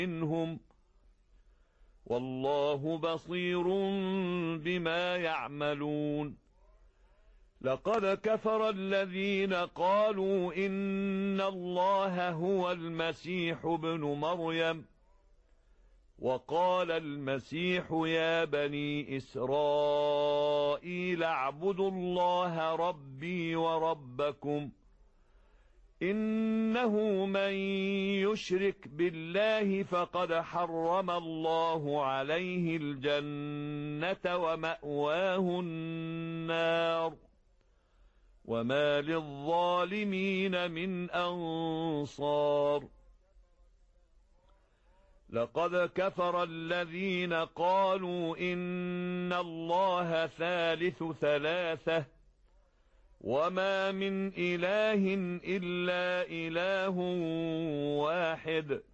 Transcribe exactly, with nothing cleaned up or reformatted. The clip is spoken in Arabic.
منهم والله بصير بما يعملون. لقد كفر الذين قالوا إن الله هو المسيح ابن مريم وقال المسيح يا بني إسرائيل اعبدوا الله ربي وربكم إنه من يشرك بالله فقد حرم الله عليه الجنة ومأواه النار وما للظالمين من أنصار. لقد كفر الذين قالوا إن الله ثالث ثلاثة وما من إله إلا إله واحد